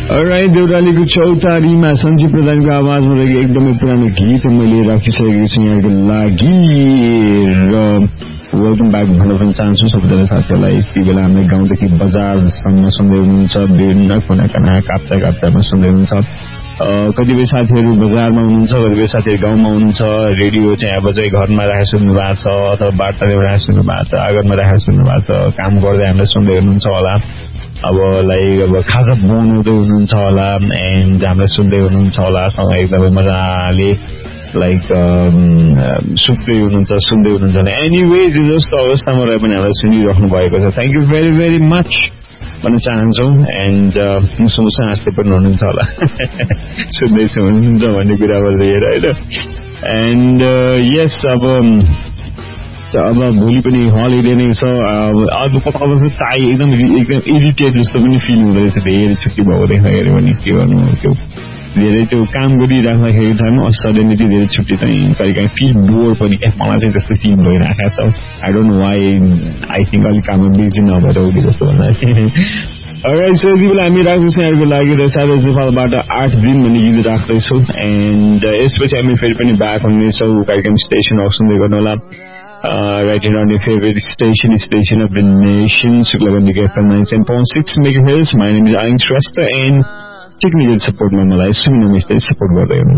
All right देउरालीको चौतारीमा सञ्जीव प्रधानको आवाजमा रहेको एकदमै पुरानो गीत मैले राखिसकेको छु यहाँको लागि र वेलकम ब्याक भन्न पनि चाहन्छु सबैजना साथीहरूलाई। यति बेला हामीले गाउँदेखि बजारसम्म सुन्दै हुनुहुन्छ, विभिन्न कुना काना काप्चा काप्चामा सुन्दै हुनुहुन्छ। कतिपय साथीहरू बजारमा हुनुहुन्छ, कतिपय साथीहरू गाउँमा हुनुहुन्छ। रेडियो चाहिँ अब चाहिँ घरमा राखेर सुन्नु भएको छ अथवा बाटोमा राखेर सुन्नु भएको छ, आँगनमा राखेर सुन्नु भएको छ, काम गर्दै हामीले सुन्दै हुनुहुन्छ होला। अब लाइक अब खाजा बनाउँदै हुनुहुन्छ होला एन्ड हामीलाई सुन्दै हुनुहुन्छ होला, सँग एकदमै मजाले लाइक सुत्दै हुनुहुन्छ, सुन्दै हुनुहुन्छ होला। एनिवे जस्तो अवस्थामा रहे पनि हामीलाई सुनिराख्नु भएको छ, thank you very very much भन्न चाहन्छौ। एन्ड मुसुमुसु हाँस्दै पनि हुनुहुन्छ होला सुन्दैछु हुनुहुन्छ भन्ने कुरा लिएर होइन। एन्ड यस अब भोलि पनि हलिडे नै छ। अब चाहिँ चाहे एकदम इरिटेट जस्तो पनि फिल हुँदैछ, धेरै छुट्टी भइरहेको भने के गर्नु, त्यो धेरै त्यो काम गरिराख्दाखेरि टाइममा सडनली धेरै छुट्टी चाहिँ कहिले काहीँ फिल बोर पनि मलाई चाहिँ त्यस्तो फिल भइरहेको छ। I don't know why, I think अलिक काममा बिजी नभएर उहिले जस्तो भन्दाखेरि सो यति बेला हामी राख्दैछौँ यहाँको लागि र साथै नेपालबाट 8 दिन भन्ने गीत राख्दैछौँ। एन्ड यसपछि हामी फेरि पनि ब्याक हुनेछौँ कार्यक्रम स्टेसन सुन्दै गर्नु होला। Right here on your favorite station of the nation, Suklavandik FM 97.6 MHz. My name is Ayn Shrestha and technical support ma malai Suminam is support गर्दै हुनुहुन्छ।